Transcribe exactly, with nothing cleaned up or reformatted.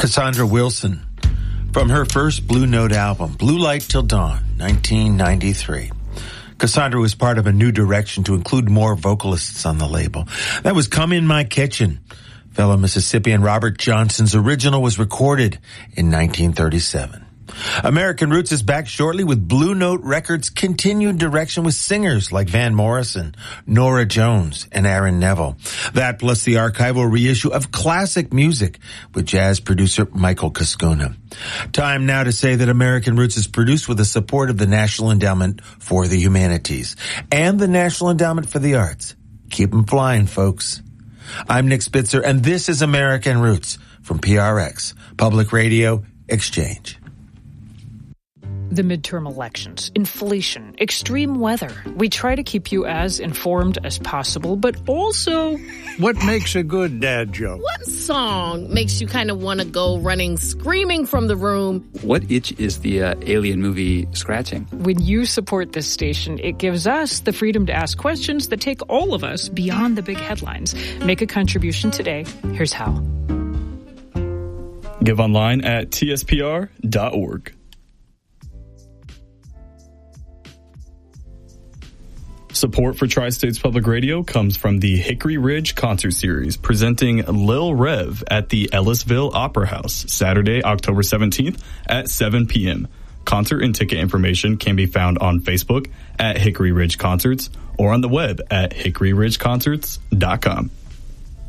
Cassandra Wilson, from her first Blue Note album, Blue Light Till Dawn, nineteen ninety-three. Cassandra was part of a new direction to include more vocalists on the label. That was Come In My Kitchen. Fellow Mississippian Robert Johnson's original was recorded in nineteen thirty-seven. American Roots is back shortly with Blue Note Records' continued direction with singers like Van Morrison, Norah Jones, and Aaron Neville. That plus the archival reissue of classic music with jazz producer Michael Cascona. Time now to say that American Roots is produced with the support of the National Endowment for the Humanities and the National Endowment for the Arts. Keep 'em flying, folks. I'm Nick Spitzer, and this is American Roots from P R X, Public Radio Exchange. The midterm elections, inflation, extreme weather. We try to keep you as informed as possible, but also... What makes a good dad joke? What song makes you kind of want to go running, screaming from the room? What itch is the uh, Alien movie scratching? When you support this station, it gives us the freedom to ask questions that take all of us beyond the big headlines. Make a contribution today. Here's how. Give online at T S P R dot org. Support for Tri-States Public Radio comes from the Hickory Ridge Concert Series, presenting Lil Rev at the Ellisville Opera House, Saturday, October seventeenth at seven p.m. Concert and ticket information can be found on Facebook at Hickory Ridge Concerts or on the web at hickory ridge concerts dot com.